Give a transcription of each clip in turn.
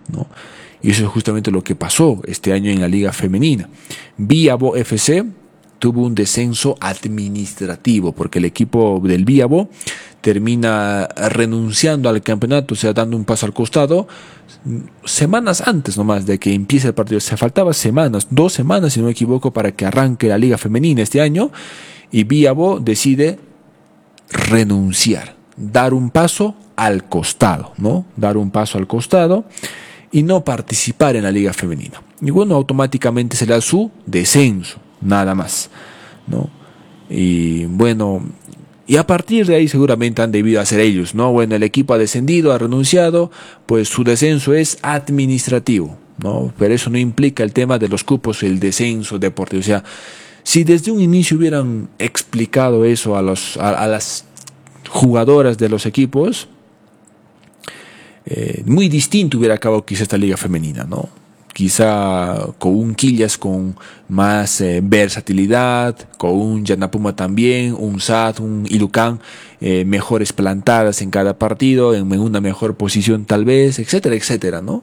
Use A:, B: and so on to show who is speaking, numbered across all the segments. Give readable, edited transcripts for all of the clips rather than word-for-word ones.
A: ¿no? Y eso es justamente lo que pasó este año en la Liga Femenina. Viabo FC tuvo un descenso administrativo porque el equipo del Viabo termina renunciando al campeonato, o sea, dando un paso al costado semanas antes nomás de que empiece el partido. Se faltaba semanas, 2 semanas si no me equivoco, para que arranque la Liga Femenina este año, y Viabo decide renunciar, dar un paso al costado, ¿no? Dar un paso al costado y no participar en la Liga Femenina. Y bueno, automáticamente se le da su descenso, nada más, ¿no? Y bueno, y a partir de ahí seguramente han debido hacer ellos, ¿no? Bueno, el equipo ha descendido, ha renunciado, pues su descenso es administrativo, ¿no? Pero eso no implica el tema de los cupos, el descenso deportivo. O sea, si desde un inicio hubieran explicado eso a las jugadoras de los equipos, muy distinto hubiera acabado quizá esta liga femenina, ¿no? Quizá con un Quillas con más versatilidad, con un Yanapuma también, un SAT, un Ilucán, mejores plantadas en cada partido, en una mejor posición tal vez, etcétera, etcétera, ¿no?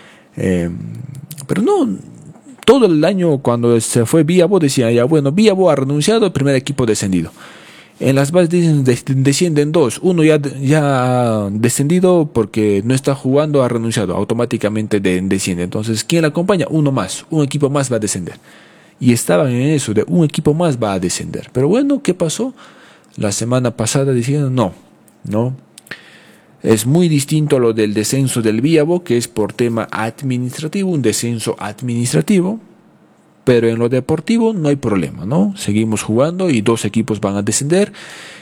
A: Pero no, todo el año cuando se fue Viabo decía ya, bueno, Viabo ha renunciado, el primer equipo descendido. En las bases dicen descienden dos. Uno ya ha descendido porque no está jugando, ha renunciado. Automáticamente desciende. Entonces, ¿quién la acompaña? Uno más. Un equipo más va a descender. Y estaban en eso, de un equipo más va a descender. Pero bueno, ¿qué pasó? La semana pasada decían no. Es muy distinto a lo del descenso del Viabo, que es por tema administrativo, un descenso administrativo. Pero en lo deportivo no hay problema, ¿no? Seguimos jugando y 2 equipos van a descender,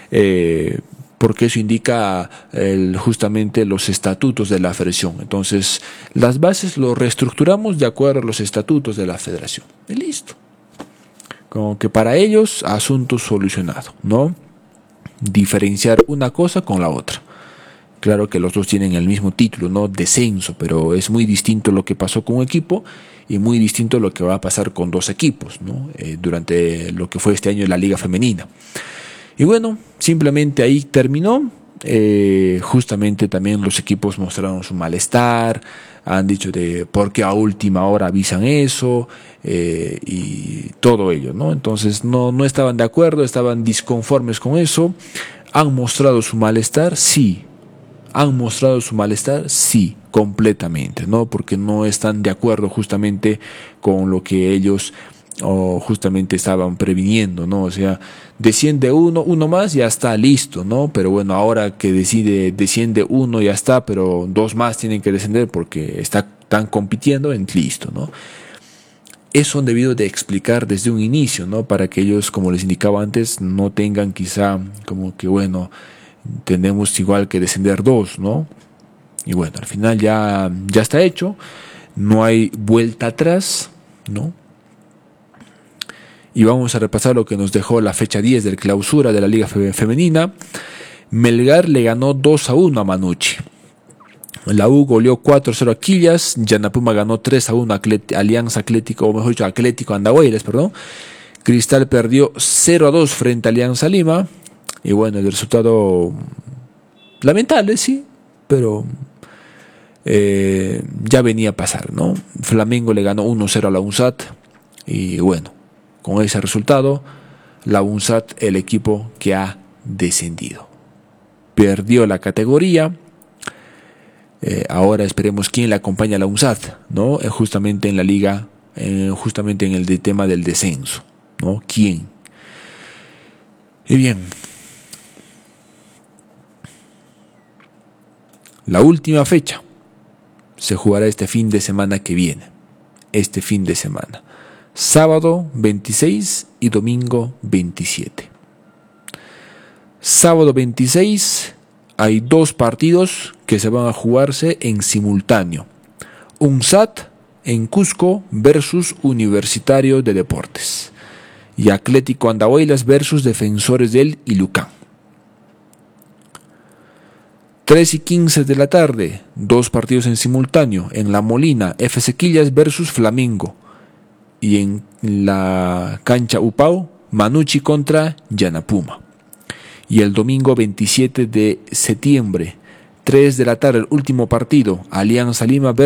A: porque eso indica justamente los estatutos de la federación. Entonces, las bases lo reestructuramos de acuerdo a los estatutos de la federación. Y listo. Como que para ellos, asunto solucionado, ¿no? Diferenciar una cosa con la otra. Claro que los dos tienen el mismo título, ¿no? Descenso, pero es muy distinto lo que pasó con un equipo y muy distinto lo que va a pasar con 2 equipos, ¿no? Durante lo que fue este año en la Liga Femenina. Y bueno, simplemente ahí terminó. Justamente también los equipos mostraron su malestar, han dicho de por qué a última hora avisan eso, y todo ello, ¿no? Entonces no estaban de acuerdo, estaban disconformes con eso. ¿Han mostrado su malestar? Sí. ¿Han mostrado su malestar? Sí, completamente, ¿no? Porque no están de acuerdo justamente con lo que ellos justamente estaban previniendo, ¿no? O sea, desciende uno más, ya está listo, ¿no? Pero bueno, ahora que desciende uno, ya está, pero 2 más tienen que descender porque están compitiendo, listo, ¿no? Eso han debido de explicar desde un inicio, ¿no? Para que ellos, como les indicaba antes, no tengan quizá como que, bueno, tenemos igual que descender 2, ¿no? Y bueno, al final ya está hecho, no hay vuelta atrás, ¿no? Y vamos a repasar lo que nos dejó la fecha 10 del clausura de la Liga Femenina. Melgar le ganó 2-1 a Manucci. La U goleó 4-0 a Quillas. Yanapuma ganó 3-1 a Alianza Atlético, o mejor dicho, Atlético Andahuaylas, perdón. Cristal perdió 0-2 frente a Alianza Lima. Y bueno, el resultado lamentable, sí, pero ya venía a pasar, ¿no? Flamengo le ganó 1-0 a la UNSAT. Y bueno, con ese resultado, la UNSAT, el equipo que ha descendido, perdió la categoría. Ahora esperemos quién le acompaña a la UNSAT, ¿no? Justamente en la liga, justamente en el tema del descenso, ¿no? ¿Quién? Y bien, la última fecha se jugará este fin de semana que viene. Este fin de semana. Sábado 26 y domingo 27. Sábado 26 hay 2 partidos que se van a jugarse en simultáneo. UNSAT en Cusco versus Universitario de Deportes. Y Atlético Andahuaylas versus Defensores del Ilucán. 3:15 de la tarde, 2 partidos en simultáneo. En La Molina, FC Quillas versus Flamengo. Y en la cancha Upau, Manucci contra Yanapuma. Y el domingo 27 de septiembre, 3 de la tarde, el último partido, Alianza Lima versus